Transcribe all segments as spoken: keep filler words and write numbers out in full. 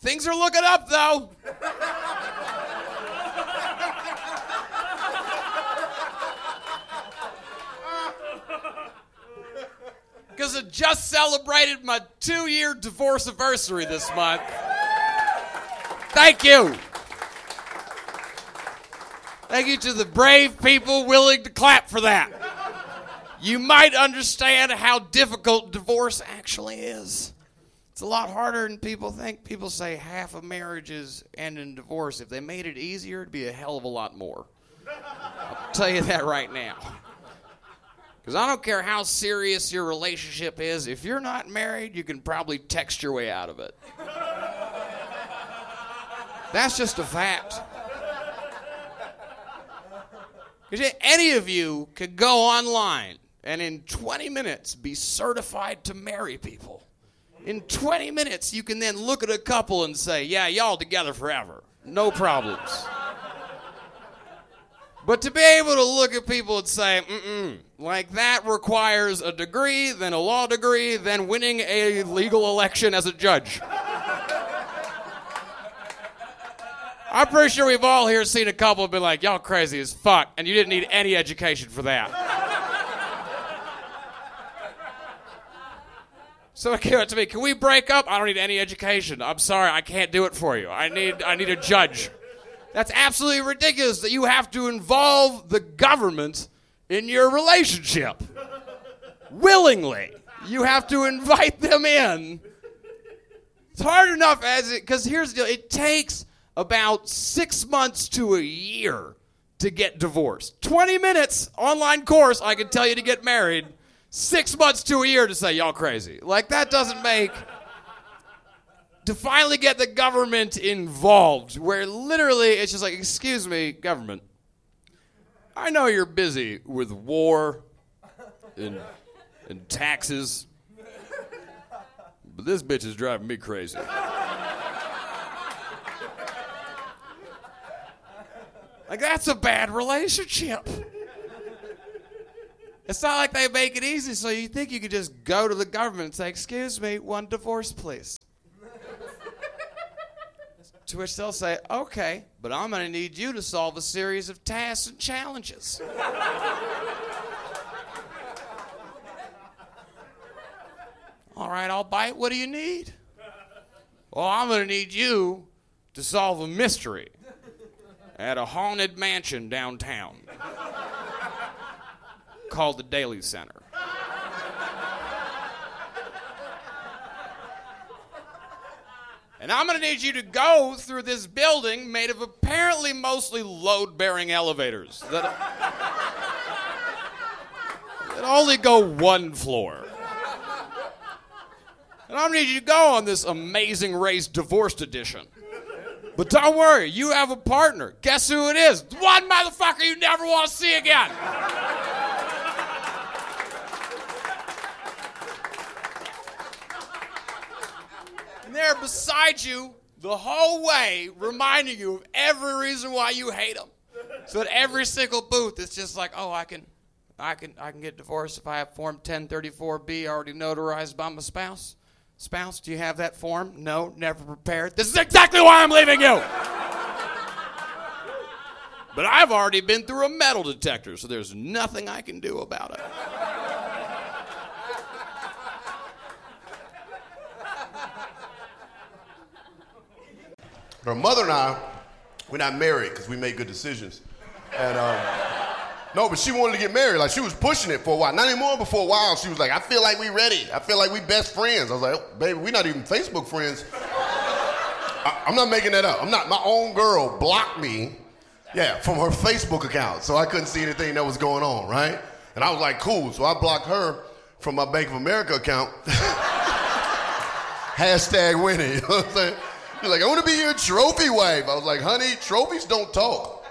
Things are looking up, though. Because I just celebrated my two-year divorce anniversary this month. Thank you. Thank you to the brave people willing to clap for that. You might understand how difficult divorce actually is. It's a lot harder than people think. People say half of marriages end in divorce. If they made it easier, it'd be a hell of a lot more. I'll tell you that right now. Because I don't care how serious your relationship is. If you're not married, you can probably text your way out of it. That's just a fact. Because any of you could go online and in twenty minutes be certified to marry people. In twenty minutes, you can then look at a couple and say, yeah, y'all together forever. No problems. But to be able to look at people and say, mm-mm, like that requires a degree, then a law degree, then winning a legal election as a judge. I'm pretty sure we've all here seen a couple and been like, y'all crazy as fuck, and you didn't need any education for that. So give it to me. Can we break up? I don't need any education. I'm sorry, I can't do it for you. I need I need a judge. That's absolutely ridiculous that you have to involve the government in your relationship. Willingly. You have to invite them in. It's hard enough as it, because here's the deal. It takes about six months to a year to get divorced. twenty minutes online course, I can tell you to get married. Six months to a year to say, y'all crazy. Like, that doesn't make... To finally get the government involved, where literally it's just like, excuse me, government, I know you're busy with war and, and taxes, but this bitch is driving me crazy. Like, that's a bad relationship. It's not like they make it easy, so you think you could just go to the government and say, excuse me, one divorce, please. To which they'll say, okay, but I'm going to need you to solve a series of tasks and challenges. All right, I'll bite. What do you need? Well, I'm going to need you to solve a mystery at a haunted mansion downtown called the Daily Center. And I'm going to need you to go through this building made of apparently mostly load-bearing elevators that, that only go one floor. And I'm going to need you to go on this Amazing Race Divorced Edition. But don't worry, you have a partner. Guess who it is? One motherfucker you never want to see again. There beside you the whole way, reminding you of every reason why you hate them. So at every single booth, it's just like, oh, I can, I can, I can get divorced if I have Form ten thirty-four B already notarized by my spouse. Spouse, do you have that form? No, never prepared. This is exactly why I'm leaving you. But I've already been through a metal detector, so there's nothing I can do about it. Her mother and I, we're not married because we made good decisions. And um, no, but she wanted to get married. Like, she was pushing it for a while. Not anymore, but for a while, she was like, I feel like we ready. I feel like we best friends. I was like, oh, baby, we're not even Facebook friends. I, I'm not making that up. I'm not. My own girl blocked me, yeah, from her Facebook account, so I couldn't see anything that was going on, right? And I was like, cool. So I blocked her from my Bank of America account. Hashtag winning, you know what I'm saying? She's like, I want to be your trophy wife. I was like, honey, trophies don't talk.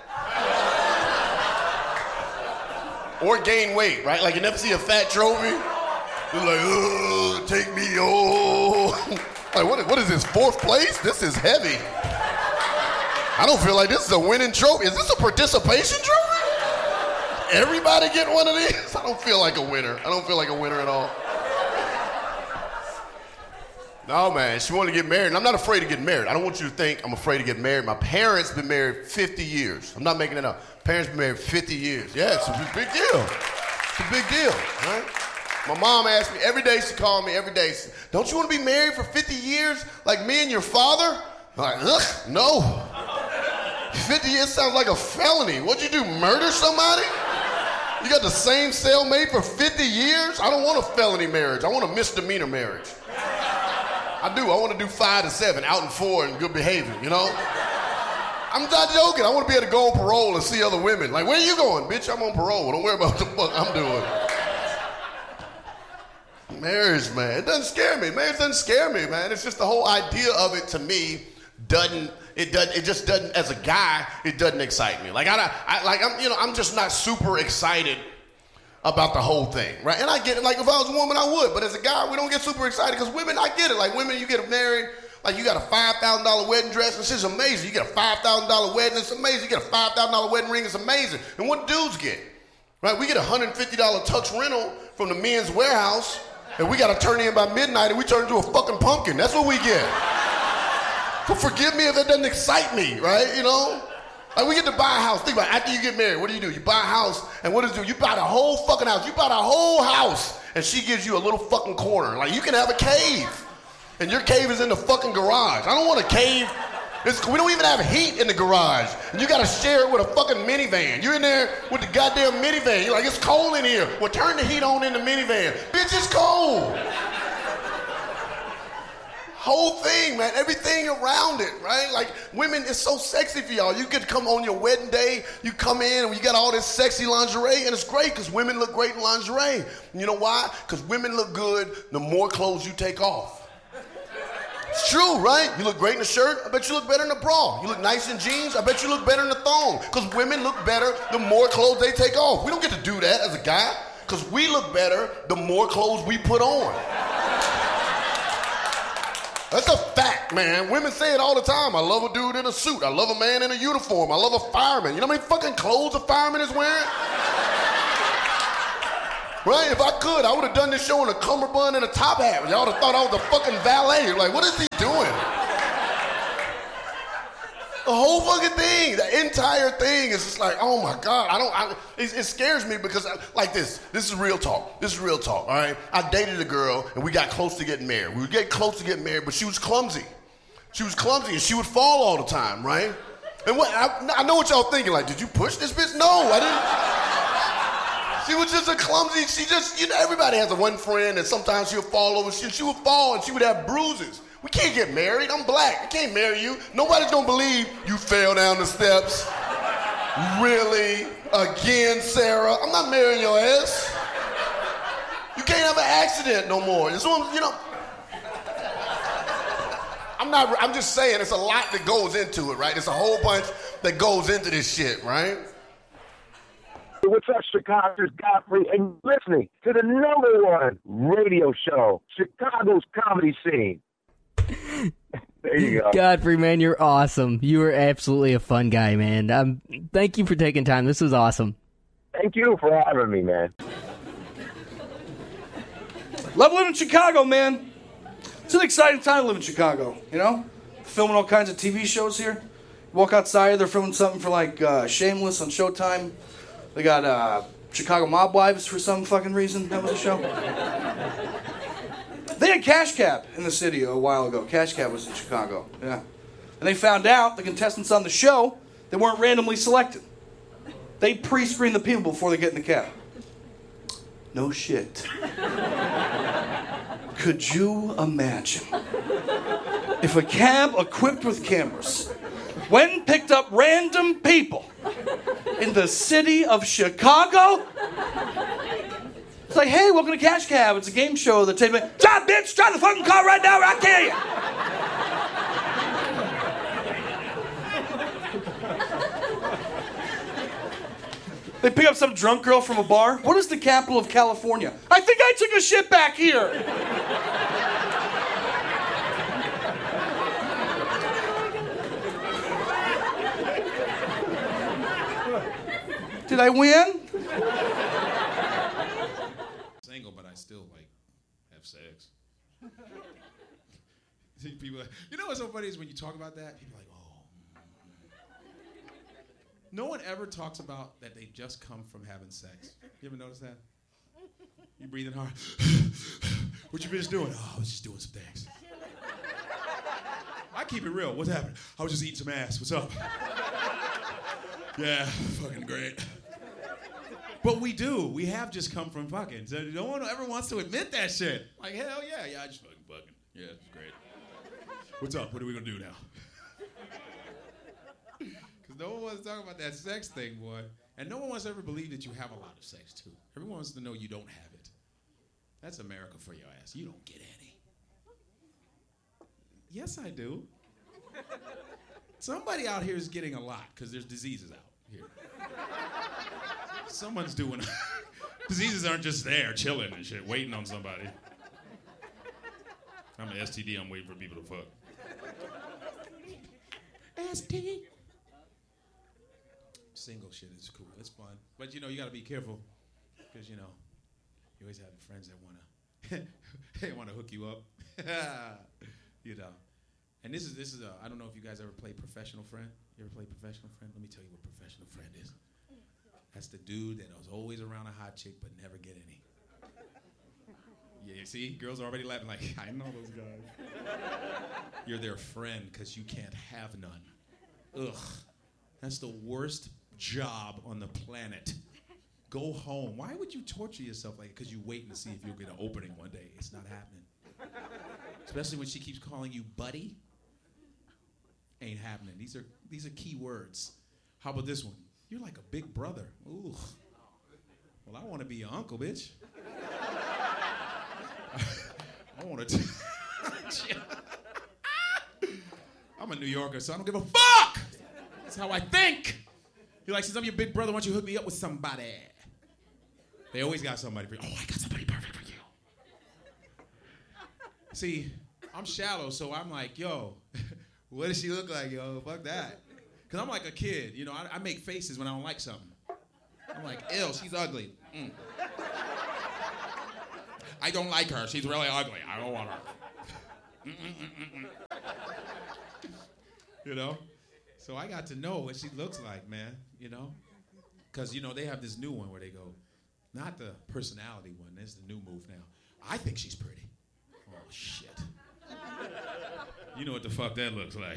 Or gain weight, right? Like, you never see a fat trophy? You're like, oh, take me, oh. Like, what, what is this, fourth place? This is heavy. I don't feel like this is a winning trophy. Is this a participation trophy? Everybody get one of these? I don't feel like a winner. I don't feel like a winner at all. No, man, she wanted to get married, and I'm not afraid to get married. I don't want you to think I'm afraid to get married. My parents been married fifty years. I'm not making it up. Parents been married fifty years. Yeah, it's a big deal. It's a big deal, right? My mom asked me every day, she called me every day, she said, don't you want to be married for fifty years like me and your father? I'm like, ugh, no. fifty years sounds like a felony. What'd you do, murder somebody? You got the same cellmate for fifty years? I don't want a felony marriage. I want a misdemeanor marriage. I do. I want to do five to seven, out in four, and good behavior, you know? I'm not joking. I want to be able to go on parole and see other women. Like, where are you going? Bitch, I'm on parole. Don't worry about what the fuck I'm doing. Marriage, man. It doesn't scare me. Marriage doesn't scare me, man. It's just the whole idea of it to me doesn't, it doesn't, it just doesn't, as a guy, it doesn't excite me. Like, I, I like, I'm, you know, I'm just not super excited about the whole thing, right? And I get it, like if I was a woman, I would, but as a guy, we don't get super excited because women, I get it. Like women, you get married, like you got a five thousand dollars wedding dress, and shit's amazing. You get a five thousand dollars wedding, it's amazing. You get a five thousand dollars wedding ring, it's amazing. And what dudes get, right? We get a one hundred fifty dollars tux rental from the Men's Warehouse, and we got to turn in by midnight, and we turn into a fucking pumpkin. That's what we get. So forgive me if that doesn't excite me, right? You know? Like we get to buy a house. Think about it. After you get married, what do you do? You buy a house, and what does it do? You buy the whole fucking house. You buy the whole house, and she gives you a little fucking corner. Like you can have a cave, and your cave is in the fucking garage. I don't want a cave. It's, we don't even have heat in the garage, and you gotta share it with a fucking minivan. You're in there with the goddamn minivan. You're like, it's cold in here. Well, turn the heat on in the minivan. Bitch, it's cold. Whole thing, man, everything around it, right? Like women, it's so sexy for y'all. You could come on your wedding day, you come in and you got all this sexy lingerie, and it's great because women look great in lingerie. And you know why? Because women look good the more clothes you take off. It's true, right? You look great in a shirt, I bet you look better in a bra. You look nice in jeans, I bet you look better in a thong. Because women look better the more clothes they take off. We don't get to do that as a guy because we look better the more clothes we put on. That's a fact, man. Women say it all the time. I love a dude in a suit. I love a man in a uniform. I love a fireman. You know how many fucking clothes a fireman is wearing? Right? If I could, I would have done this show in a cummerbund and a top hat. Y'all would have thought I was a fucking valet. Like, what is he doing? The whole fucking thing, the entire thing is just like, oh my God, I don't, I, it, it scares me because I, like this, this is real talk, this is real talk, all right? I dated a girl and we got close to getting married. We would get close to getting married, but she was clumsy. She was clumsy and she would fall all the time, right? And what, I, I know what y'all thinking, like, did you push this bitch? No, I didn't. She was just a clumsy, she just, you know, everybody has a one friend and sometimes she'll fall over, she, she would fall and she would have bruises. We can't get married. I'm black. I can't marry you. Nobody's gonna believe you fell down the steps. Really? Again, Sarah? I'm not marrying your ass. You can't have an accident no more. It's, you know. I'm not. I'm just saying. It's a lot that goes into it, right? It's a whole bunch that goes into this shit, right? What's up, Chicago's Godfrey, and listening to the number one radio show, Chicago's comedy scene. There you go. Godfrey, man, you're awesome. You are absolutely a fun guy, man. Um, thank you for taking time. This was awesome. Thank you for having me, man. Love living in Chicago, man. It's an exciting time to live in Chicago, you know? Filming all kinds of T V shows here. You walk outside, they're filming something for, like, uh, Shameless on Showtime. They got uh, Chicago Mob Wives for some fucking reason. That was a show. They had Cash Cab in the city a while ago. Cash Cab was in Chicago, yeah. And they found out, the contestants on the show, they weren't randomly selected. They pre-screen the people before they get in the cab. No shit. Could you imagine if a cab equipped with cameras went and picked up random people in the city of Chicago? It's like, hey, welcome to Cash Cab. It's a game show that takes me. Stop, bitch! Drive the fucking car right now or I'll kill you! They pick up some drunk girl from a bar. What is the capital of California? I think I took a shit back here. Did I win? Single, but I still like have sex. See people, you know what's so funny is when you talk about that, people are like, oh. No one ever talks about that they just come from having sex. You ever notice that? You breathing hard. What you been just doing? Oh, I was just doing some things. I keep it real. What's happening? I was just eating some ass. What's up? Yeah, fucking great. But we do. We have just come from fucking. So no one ever wants to admit that shit. Like, hell yeah, yeah, I just fucking fucking. Yeah, it's great. What's up? What are we gonna do now? Because no one wants to talk about that sex thing, boy. And no one wants to ever believe that you have a lot of sex, too. Everyone wants to know you don't have it. That's America for your ass. You don't get any. Yes, I do. Somebody out here is getting a lot because there's diseases out here. Someone's doing diseases aren't just there chilling and shit, waiting on somebody. I'm an S T D, I'm waiting for people to fuck. S T D. Single shit is cool, it's fun. But you know, you gotta be careful. Because you know, you always have friends that wanna they wanna hook you up. You know. And this is this is a I don't know if you guys ever played Professional Friend. You ever played Professional Friend? Let me tell you what Professional Friend is. That's the dude that was always around a hot chick but never get any. Yeah, you see? Girls are already laughing like, I know those guys. You're their friend because you can't have none. Ugh. That's the worst job on the planet. Go home. Why would you torture yourself like that? Because you're waiting to see if you'll get an opening one day. It's not happening. Especially when she keeps calling you buddy. Ain't happening. These are these are key words. How about this one? You're like a big brother. Ooh. Well, I want to be your uncle, bitch. I want to. I'm a New Yorker, so I don't give a fuck. That's how I think. You're like, since I'm your big brother, why don't you hook me up with somebody? They always got somebody for you. Oh, I got somebody perfect for you. See, I'm shallow, so I'm like, yo, what does she look like, yo? Fuck that. Because I'm like a kid. You know, I, I make faces when I don't like something. I'm like, ew, she's ugly. Mm. I don't like her. She's really ugly. I don't want her. Mm-mm-mm-mm. You know? So I got to know what she looks like, man, you know? Because, you know, they have this new one where they go, not the personality one. That's the new move now. I think she's pretty. Oh, shit. You know what the fuck that looks like.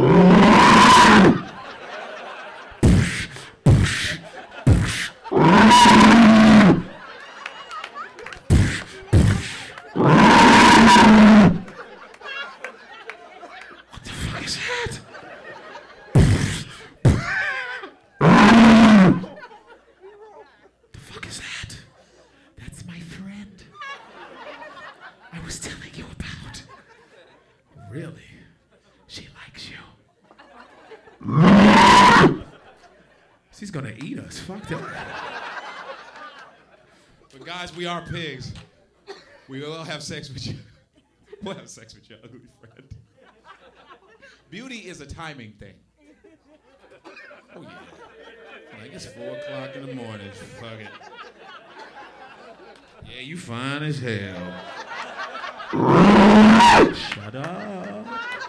What the fuck is that? The fuck is that? That's my friend. I was telling you about. Really? She likes you. She's gonna eat us. Fuck that. But guys, we are pigs. We will all have sex with you. We'll have sex with your ugly friend. Beauty is a timing thing. Oh yeah. Like it's four o'clock in the morning. Fuck it. Yeah, you fine as hell. Shut up.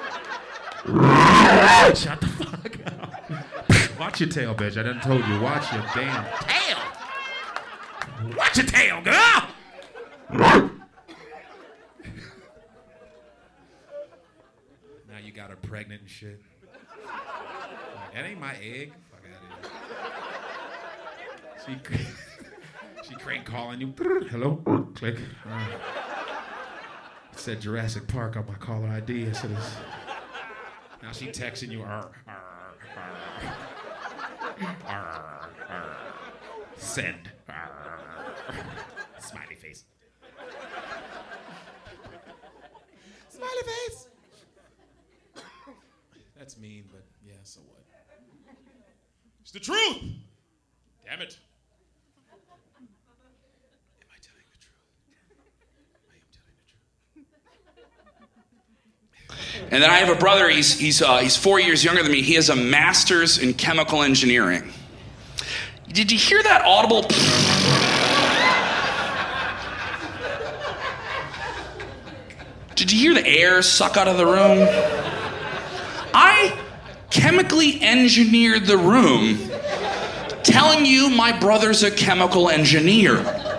Shut the fuck up. Watch your tail, bitch. I done told you. Watch your damn tail. Watch your tail, girl. Now you got her pregnant and shit. Like, that ain't my egg. Fuck out of here. She, she crank calling you. Hello. Click. Uh, it said Jurassic Park on my caller I D. I said it's. Now she texting you. Arr, arr, arr. Arr, arr. Send. Arr. Smiley face. Smiley face. That's mean, but yeah, so what? It's the truth. Damn it. Am I telling the truth? I am telling the truth. And then I have a brother, he's, he's, uh, he's four years younger than me. He has a master's in chemical engineering. Did you hear that audible? Did you hear the air suck out of the room? I chemically engineered the room, telling you my brother's a chemical engineer.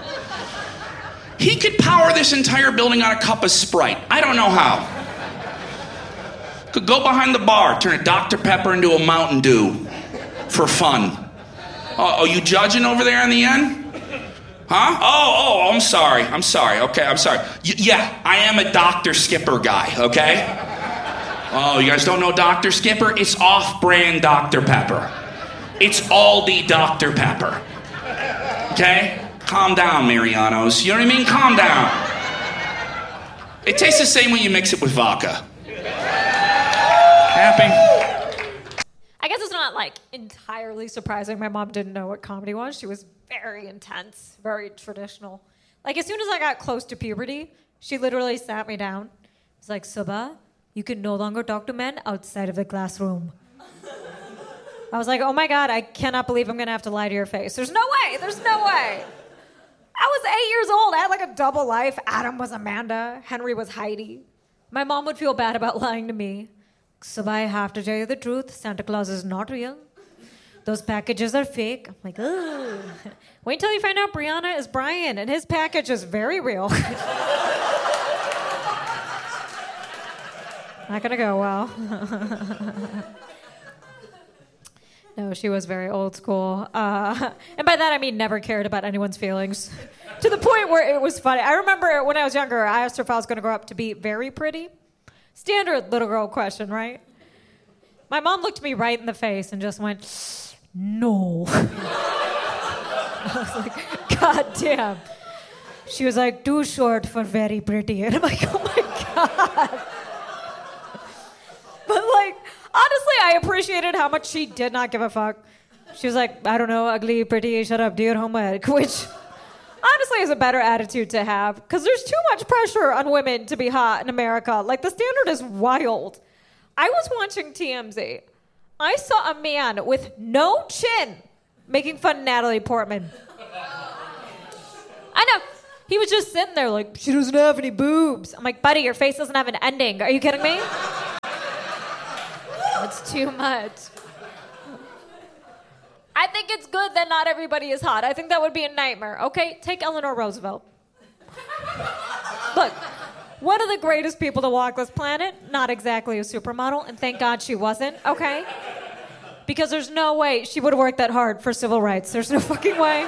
He could power this entire building on a cup of Sprite. I don't know how. Could go behind the bar, turn a Doctor Pepper into a Mountain Dew for fun. Oh, oh, you judging over there in the end? Huh? Oh, oh, I'm sorry. I'm sorry. Okay, I'm sorry. Y- yeah, I am a Doctor Skipper guy, okay? Oh, you guys don't know Doctor Skipper? It's off-brand Doctor Pepper. It's Aldi Doctor Pepper. Okay? Calm down, Marianos. You know what I mean? Calm down. It tastes the same when you mix it with vodka. Happy? I guess it's not, like, entirely surprising my mom didn't know what comedy was. She was very intense, very traditional. Like, as soon as I got close to puberty, she literally sat me down. It's like, Subha, you can no longer talk to men outside of the classroom. I was like, oh my God, I cannot believe I'm gonna have to lie to your face. There's no way, there's no way. I was eight years old, I had like a double life. Adam was Amanda, Henry was Heidi. My mom would feel bad about lying to me. So I have to tell you the truth, Santa Claus is not real. Those packages are fake. I'm like, ugh. Wait until you find out Brianna is Brian, and his package is very real. Not gonna go well. No, she was very old school. Uh, and by that, I mean never cared about anyone's feelings. To the point where it was funny. I remember when I was younger, I asked her if I was gonna grow up to be very pretty. Standard little girl question, right? My mom looked me right in the face and just went, no. I was like, God damn. She was like, too short for very pretty. And I'm like, oh my God. But like, honestly, I appreciated how much she did not give a fuck. She was like, I don't know, ugly, pretty, shut up, do your homework, which honestly is a better attitude to have, because there's too much pressure on women to be hot in America. Like, the standard is wild. I was watching T M Z. I saw a man with no chin making fun of Natalie Portman. I know. He was just sitting there like, she doesn't have any boobs. I'm like, buddy, your face doesn't have an ending. Are you kidding me? It's too much. I think it's good that not everybody is hot. I think that would be a nightmare. Okay, take Eleanor Roosevelt. Look, one of the greatest people to walk this planet, not exactly a supermodel, and thank God she wasn't, okay? Because there's no way she would have worked that hard for civil rights. There's no fucking way.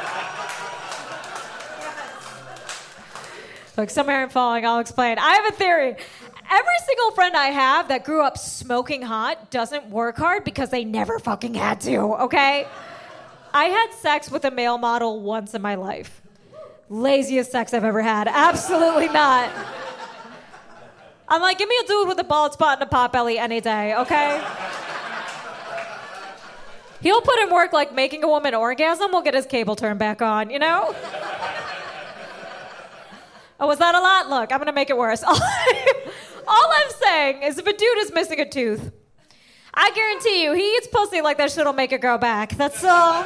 Look, some aren't falling, I'll explain. I have a theory. Every single friend I have that grew up smoking hot doesn't work hard because they never fucking had to, okay? I had sex with a male model once in my life. Laziest sex I've ever had. Absolutely not. I'm like, give me a dude with a bald spot and a pot belly any day, okay? He'll put in work like making a woman orgasm. We'll get his cable turned back on, you know? Oh, was that a lot? Look, I'm gonna make it worse. All, I, all I'm saying is if a dude is missing a tooth, I guarantee you, he eats pussy like that shit'll make it grow back. That's all.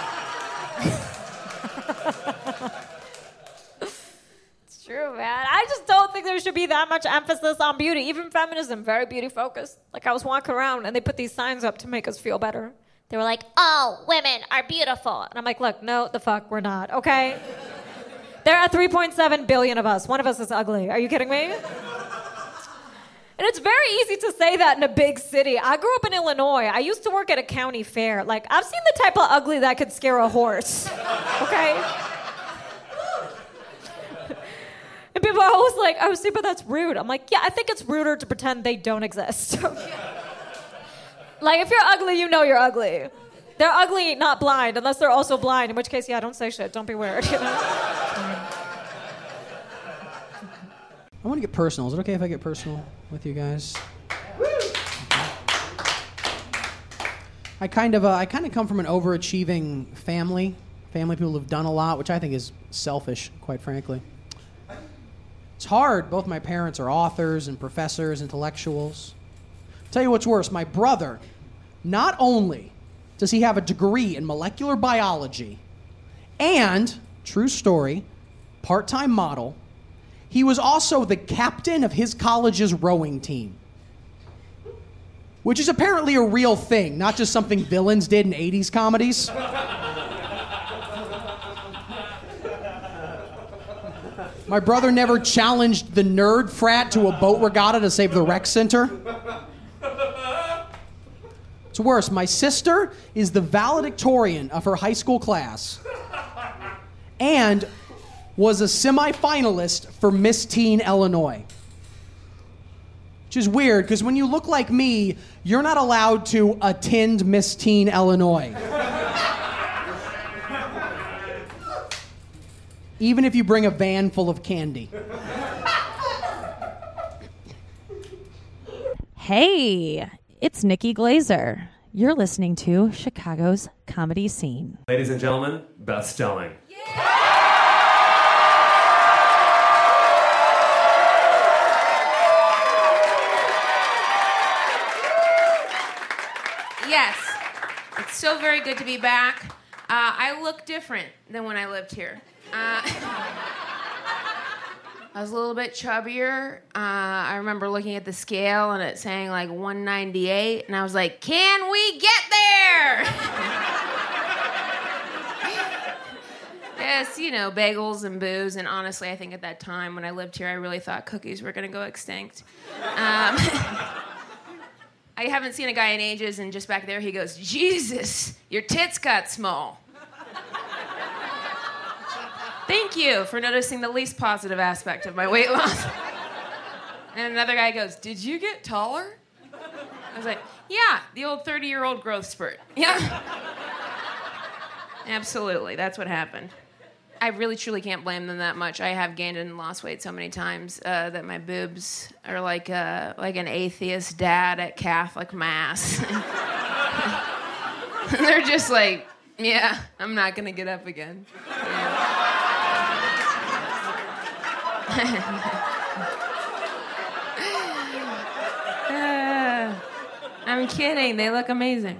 It's true, man. I just don't think there should be that much emphasis on beauty. Even feminism, very beauty focused. Like, I was walking around and they put these signs up to make us feel better. They were like, oh, women are beautiful. And I'm like, look, no, the fuck, we're not, okay? There are three point seven billion of us. One of us is ugly. Are you kidding me? And it's very easy to say that in a big city. I grew up in Illinois. I used to work at a county fair. Like, I've seen the type of ugly that could scare a horse. Okay? And people are always like, oh, see, but that's rude. I'm like, yeah, I think it's ruder to pretend they don't exist. Like, if you're ugly, you know you're ugly. They're ugly, not blind, unless they're also blind, in which case, yeah, don't say shit. Don't be weird, you know? I want to get personal. Is it okay if I get personal with you guys? I kind of, uh, I kind of come from an overachieving family. Family people who've done a lot, which I think is selfish, quite frankly. It's hard. Both my parents are authors and professors, intellectuals. I'll tell you what's worse. My brother, not only does he have a degree in molecular biology and, true story, part-time model, He was also the captain of his college's rowing team, which is apparently a real thing, not just something villains did in eighties comedies. My brother never challenged the nerd frat to a boat regatta to save the rec center. It's worse, my sister is the valedictorian of her high school class and was a semifinalist for Miss Teen Illinois. Which is weird, because when you look like me, you're not allowed to attend Miss Teen Illinois. Even if you bring a van full of candy. Hey, it's Nikki Glazer. You're listening to Chicago's Comedy Scene. Ladies and gentlemen, Beth Stelling. Yes, it's so very good to be back. Uh, I look different than when I lived here. Uh, I was a little bit chubbier. Uh, I remember looking at the scale and it saying like one ninety-eight, and I was like, can we get there? Yes, you know, bagels and booze, and honestly, I think at that time when I lived here, I really thought cookies were going to go extinct. Um, I haven't seen a guy in ages, and just back there he goes, Jesus, your tits got small. Thank you for noticing the least positive aspect of my weight loss. And another guy goes, did you get taller? I was like, yeah, the old thirty-year-old growth spurt. Yeah. Absolutely, that's what happened. I really, truly can't blame them that much. I have gained and lost weight so many times uh, that my boobs are like uh, like an atheist dad at Catholic Mass. They're just like, yeah, I'm not going to get up again. Yeah. uh, I'm kidding. They look amazing.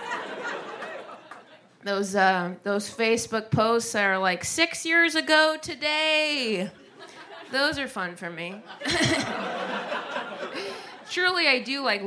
Those uh, those Facebook posts are like six years ago today. Those are fun for me. Truly, I do like